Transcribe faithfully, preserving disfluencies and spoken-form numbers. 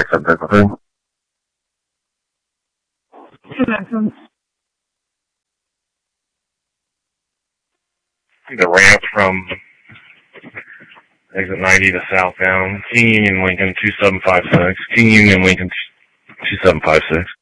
seven three four three. Connections. The ramp from exit ninety to southbound, King Union Lincoln two seven five six, King Union Lincoln two seven five six.